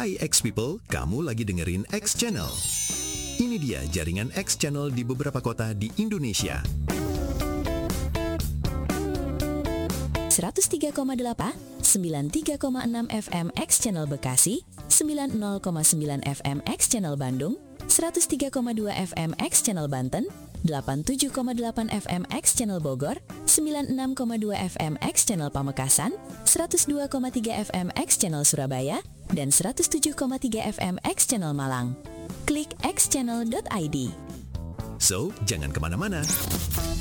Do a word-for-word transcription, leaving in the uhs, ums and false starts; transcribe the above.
Hai X People, kamu lagi dengerin X Channel. Ini dia jaringan X Channel di beberapa kota di Indonesia. seratus tiga koma delapan, sembilan puluh tiga koma enam F M X Channel Bekasi, sembilan puluh koma sembilan F M X Channel Bandung, seratus tiga koma dua F M X Channel Banten, delapan puluh tujuh koma delapan F M X Channel Bogor, sembilan puluh enam koma dua F M X Channel Pamekasan, seratus dua koma tiga F M X Channel Surabaya, dan seratus tujuh koma tiga F M X Channel Malang. Klik x channel dot i d. So, jangan kemana-mana.